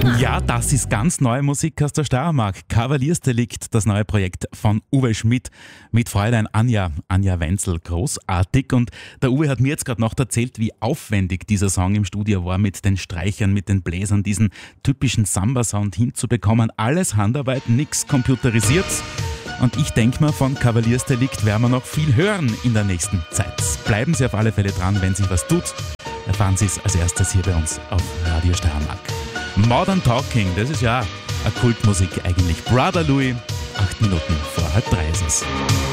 Ja, das ist ganz neue Musik aus der Steiermark. Kavaliersdelikt, das neue Projekt von Uwe Schmidt mit Fräulein Anja Wenzel. Großartig. Und der Uwe hat mir jetzt gerade noch erzählt, wie aufwendig dieser Song im Studio war, mit den Streichern, mit den Bläsern, diesen typischen Samba-Sound hinzubekommen. Alles Handarbeit, nichts computerisiert. Und ich denke mal, von Kavaliersdelikt werden wir noch viel hören in der nächsten Zeit. Bleiben Sie auf alle Fälle dran, wenn sich was tut. Erfahren Sie es als erstes hier bei uns auf Radio Steiermark. Modern Talking, das ist ja eine Kultmusik eigentlich. Brother Louis, 8 Minuten vor 3 ist es.